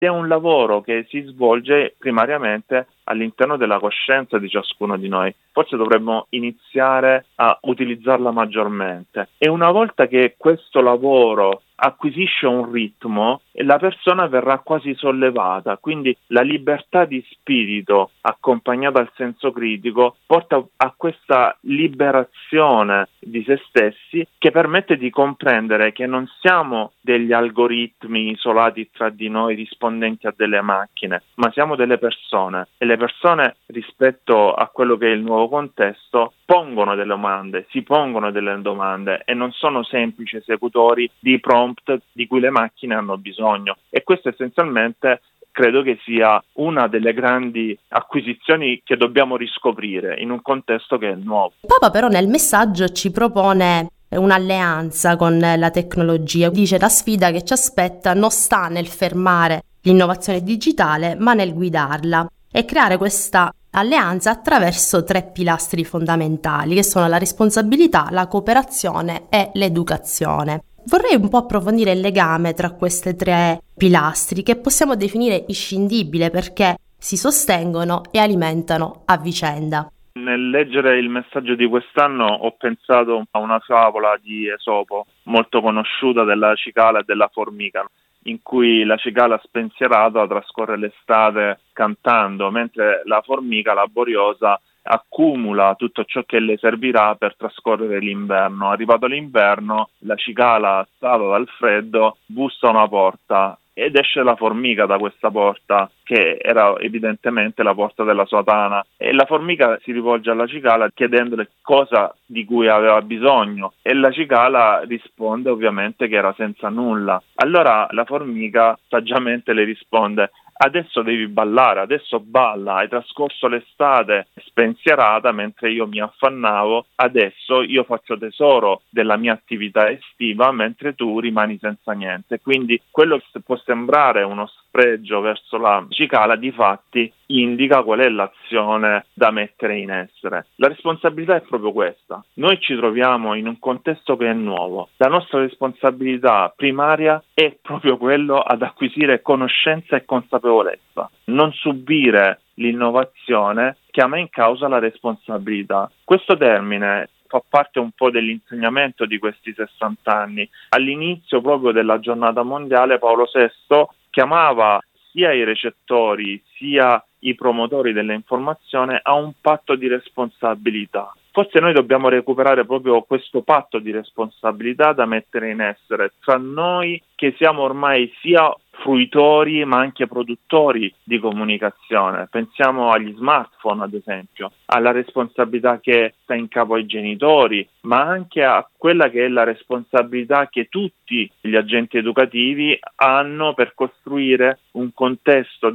È un lavoro che si svolge primariamente all'interno della coscienza di ciascuno di noi. Forse dovremmo iniziare a utilizzarla maggiormente. E una volta che questo lavoro acquisisce un ritmo, la persona verrà quasi sollevata, quindi la libertà di spirito accompagnata al senso critico porta a questa liberazione di se stessi che permette di comprendere che non siamo degli algoritmi isolati tra di noi rispondenti a delle macchine, ma siamo delle persone, e le persone rispetto a quello che è il nuovo contesto pongono delle domande, si pongono delle domande e non sono semplici esecutori di prompt di cui le macchine hanno bisogno. E questo essenzialmente credo che sia una delle grandi acquisizioni che dobbiamo riscoprire in un contesto che è nuovo. Il Papa però nel messaggio ci propone un'alleanza con la tecnologia. Dice: la sfida che ci aspetta non sta nel fermare l'innovazione digitale, ma nel guidarla e creare questa alleanza attraverso 3 pilastri fondamentali, che sono la responsabilità, la cooperazione e l'educazione. Vorrei un po' approfondire il legame tra questi 3 pilastri, che possiamo definire inscindibile perché si sostengono e alimentano a vicenda. Nel leggere il messaggio di quest'anno ho pensato a una favola di Esopo molto conosciuta della cicala e della formica, in cui la cicala spensierata trascorre l'estate cantando, mentre la formica laboriosa accumula tutto ciò che le servirà per trascorrere l'inverno. Arrivato l'inverno, la cicala, stata dal freddo, bussa a una porta ed esce la formica da questa porta, che era evidentemente la porta della sua tana, e la formica si rivolge alla cicala chiedendole cosa di cui aveva bisogno, e la cicala risponde ovviamente che era senza nulla. Allora la formica saggiamente le risponde: adesso devi ballare, adesso balla, hai trascorso l'estate spensierata mentre io mi affannavo, adesso io faccio tesoro della mia attività estiva mentre tu rimani senza niente. Quindi quello che può sembrare uno spregio verso la cicala, di fatti indica qual è l'azione da mettere in essere. La responsabilità è proprio questa. Noi ci troviamo in un contesto che è nuovo. La nostra responsabilità primaria è proprio quello ad acquisire conoscenza e consapevolezza, non subire l'innovazione chiama in causa la responsabilità. Questo termine fa parte un po' dell'insegnamento di questi 60 anni. All'inizio proprio della giornata mondiale Paolo VI chiamava sia i recettori sia i promotori dell'informazione a un patto di responsabilità. Forse noi dobbiamo recuperare proprio questo patto di responsabilità da mettere in essere tra noi che siamo ormai sia fruitori ma anche produttori di comunicazione. Pensiamo agli smartphone, ad esempio, alla responsabilità che sta in capo ai genitori, ma anche a quella che è la responsabilità che tutti gli agenti educativi hanno per costruire un contesto,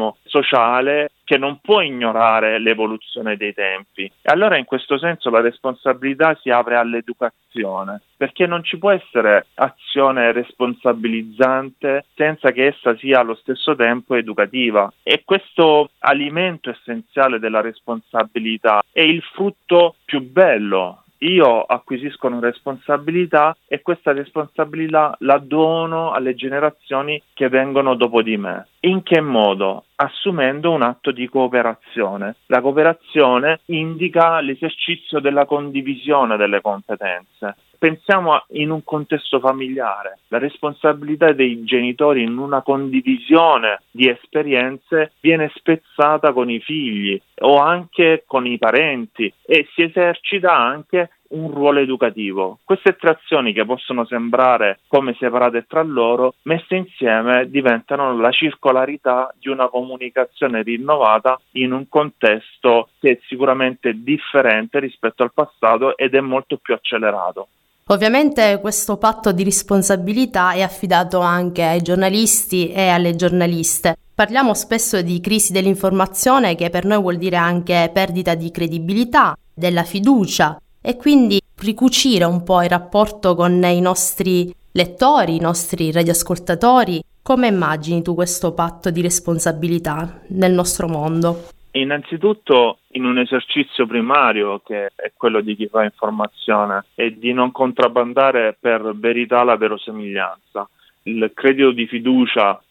sociale che non può ignorare l'evoluzione dei tempi. E allora in questo senso la responsabilità si apre all'educazione, perché non ci può essere azione responsabilizzante senza che essa sia allo stesso tempo educativa. E questo alimento essenziale della responsabilità è il frutto più bello. Io acquisisco una responsabilità e questa responsabilità la dono alle generazioni che vengono dopo di me. In che modo? Assumendo un atto di cooperazione. La cooperazione indica l'esercizio della condivisione delle competenze. Pensiamo in un contesto familiare. La responsabilità dei genitori in una condivisione di esperienze viene spezzata con i figli o anche con i parenti e si esercita anche un ruolo educativo. Queste tre azioni, che possono sembrare come separate tra loro, messe insieme diventano la circolarità di una comunicazione rinnovata in un contesto che è sicuramente differente rispetto al passato ed è molto più accelerato. Ovviamente questo patto di responsabilità è affidato anche ai giornalisti e alle giornaliste. Parliamo spesso di crisi dell'informazione, che per noi vuol dire anche perdita di credibilità, della fiducia, e quindi ricucire un po' il rapporto con i nostri lettori, i nostri radioascoltatori. Come immagini tu questo patto di responsabilità nel nostro mondo? Innanzitutto in un esercizio primario, che è quello di chi fa informazione, e di non contrabbandare per verità la verosimiglianza. Il credito di fiducia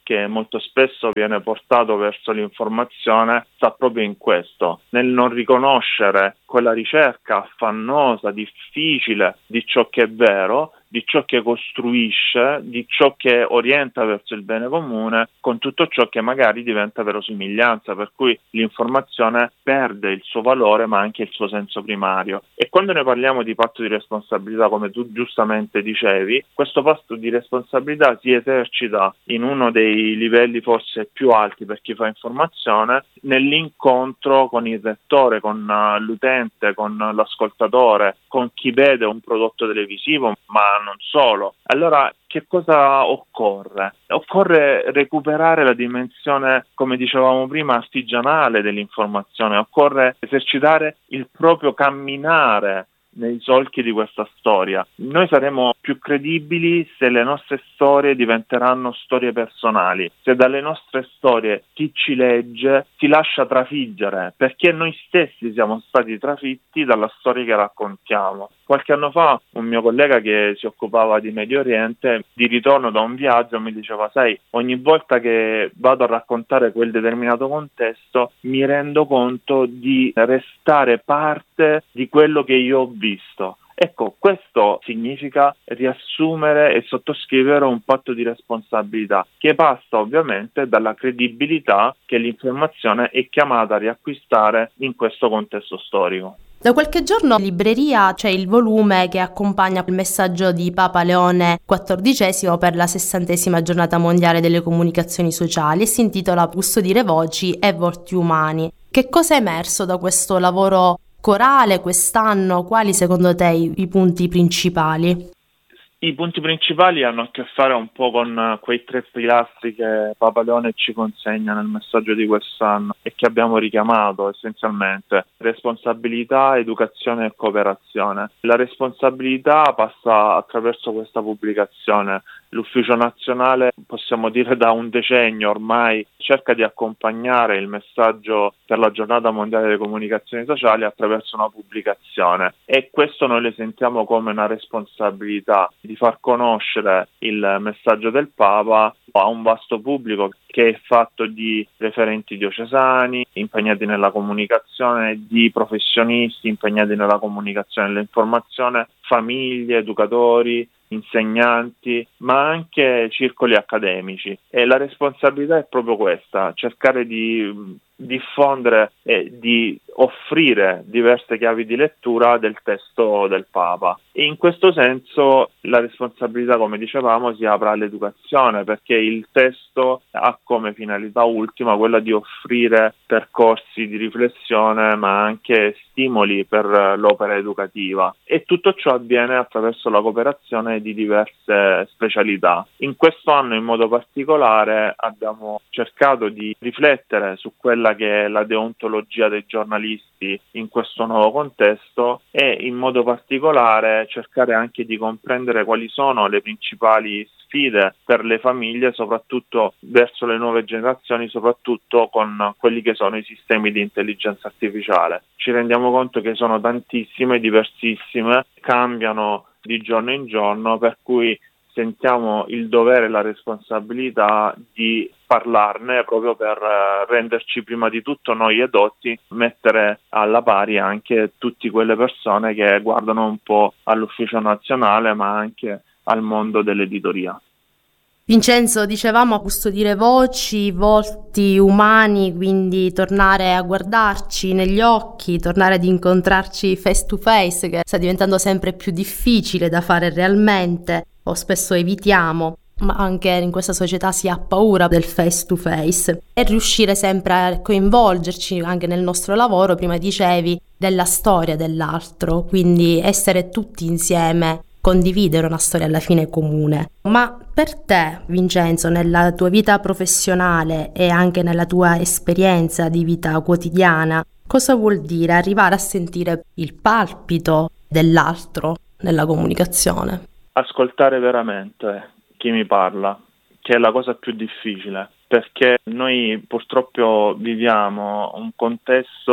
che molto spesso viene portato verso l'informazione sta proprio in questo, nel non riconoscere quella ricerca affannosa, difficile di ciò che è vero, di ciò che costruisce, di ciò che orienta verso il bene comune, con tutto ciò che magari diventa verosimiglianza, per cui l'informazione perde il suo valore ma anche il suo senso primario. E quando ne parliamo di patto di responsabilità, come tu giustamente dicevi, questo patto di responsabilità si esercita in uno dei livelli forse più alti per chi fa informazione, nell'incontro con il lettore, con l'utente, con l'ascoltatore, con chi vede un prodotto televisivo, ma non solo. Allora, che cosa occorre? Occorre recuperare la dimensione, come dicevamo prima, artigianale dell'informazione, occorre esercitare il proprio camminare nei solchi di questa storia. Noi saremo più credibili se le nostre storie diventeranno storie personali, se dalle nostre storie chi ci legge si lascia trafiggere, perché noi stessi siamo stati trafitti dalla storia che raccontiamo. Qualche anno fa un mio collega che si occupava di Medio Oriente, di ritorno da un viaggio, mi diceva: sai, ogni volta che vado a raccontare quel determinato contesto mi rendo conto di restare parte di quello che io ho visto. Ecco, questo significa riassumere e sottoscrivere un patto di responsabilità che passa ovviamente dalla credibilità che l'informazione è chiamata a riacquistare in questo contesto storico. Da qualche giorno in libreria c'è il volume che accompagna il messaggio di Papa Leone XIV per la 60ª giornata mondiale delle comunicazioni sociali e si intitola Custodire voci e volti umani. Che cosa è emerso da questo lavoro corale quest'anno? Quali secondo te i punti principali? I punti principali hanno a che fare un po' con quei 3 pilastri che Papa Leone ci consegna nel messaggio di quest'anno e che abbiamo richiamato essenzialmente: responsabilità, educazione e cooperazione. La responsabilità passa attraverso questa pubblicazione. L'Ufficio Nazionale, possiamo dire da un decennio ormai, cerca di accompagnare il messaggio per la Giornata Mondiale delle Comunicazioni Sociali attraverso una pubblicazione, e questo noi le sentiamo come una responsabilità di far conoscere il messaggio del Papa a un vasto pubblico che è fatto di referenti diocesani impegnati nella comunicazione, di professionisti impegnati nella comunicazione e nell'informazione, famiglie, educatori, insegnanti, ma anche circoli accademici. E la responsabilità è proprio questa: cercare di diffondere e di offrire diverse chiavi di lettura del testo del Papa. E in questo senso la responsabilità, come dicevamo, si apre all'educazione, perché il testo ha come finalità ultima quella di offrire percorsi di riflessione ma anche stimoli per l'opera educativa, e tutto ciò avviene attraverso la cooperazione di diverse specialità. In questo anno in modo particolare abbiamo cercato di riflettere su quella che è la deontologia dei giornalisti in questo nuovo contesto, e in modo particolare cercare anche di comprendere quali sono le principali sfide per le famiglie, soprattutto verso le nuove generazioni, soprattutto con quelli che sono i sistemi di intelligenza artificiale. Ci rendiamo conto che sono tantissime, diversissime, cambiano di giorno in giorno, per cui sentiamo il dovere e la responsabilità di parlarne proprio per renderci prima di tutto noi edotti, mettere alla pari anche tutte quelle persone che guardano un po' all'Ufficio Nazionale ma anche al mondo dell'editoria. Vincenzo, dicevamo custodire voci, volti umani, quindi tornare a guardarci negli occhi, tornare ad incontrarci face to face, che sta diventando sempre più difficile da fare realmente, o spesso evitiamo, ma anche in questa società si ha paura del face to face, e riuscire sempre a coinvolgerci anche nel nostro lavoro, prima dicevi, della storia dell'altro, quindi essere tutti insieme, condividere una storia alla fine comune. Ma per te, Vincenzo, nella tua vita professionale e anche nella tua esperienza di vita quotidiana, cosa vuol dire arrivare a sentire il palpito dell'altro nella comunicazione? Ascoltare veramente chi mi parla, che è la cosa più difficile, perché noi purtroppo viviamo un contesto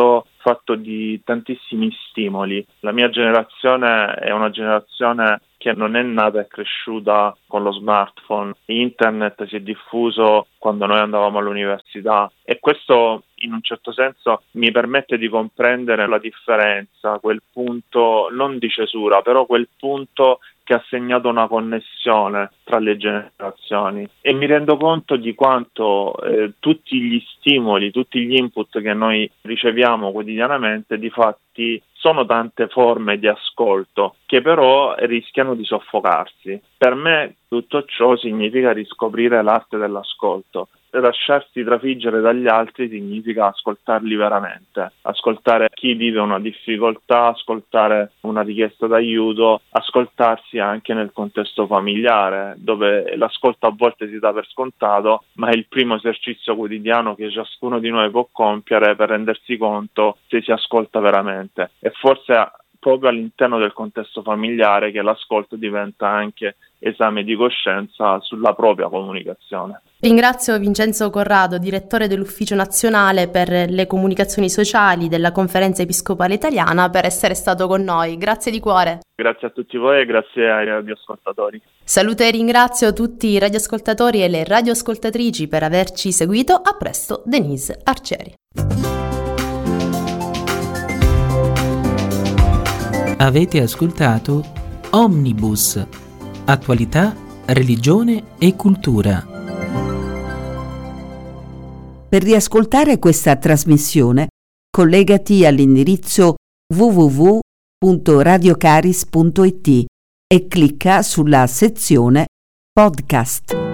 fatto di tantissimi stimoli. La mia generazione è una generazione che non è nata e cresciuta con lo smartphone. Internet si è diffuso quando noi andavamo all'università e questo in un certo senso mi permette di comprendere la differenza, quel punto non di cesura, però quel punto che ha segnato una connessione tra le generazioni, e mi rendo conto di quanto tutti gli stimoli, tutti gli input che noi riceviamo quotidianamente di fatti sono tante forme di ascolto che però rischiano di soffocarsi. Per me tutto ciò significa riscoprire l'arte dell'ascolto. Lasciarsi trafiggere dagli altri significa ascoltarli veramente, ascoltare chi vive una difficoltà, ascoltare una richiesta d'aiuto, ascoltarsi anche nel contesto familiare, dove l'ascolto a volte si dà per scontato, ma è il primo esercizio quotidiano che ciascuno di noi può compiere per rendersi conto se si ascolta veramente. E forse proprio all'interno del contesto familiare che l'ascolto diventa anche esame di coscienza sulla propria comunicazione. Ringrazio Vincenzo Corrado, direttore dell'Ufficio Nazionale per le Comunicazioni Sociali della Conferenza Episcopale Italiana, per essere stato con noi. Grazie di cuore. Grazie a tutti voi e grazie ai radioascoltatori. Saluto e ringrazio tutti i radioascoltatori e le radioascoltatrici per averci seguito. A presto, Denise Arcieri. Avete ascoltato Omnibus, attualità, religione e cultura. Per riascoltare questa trasmissione, collegati all'indirizzo www.radiocaris.it e clicca sulla sezione Podcast.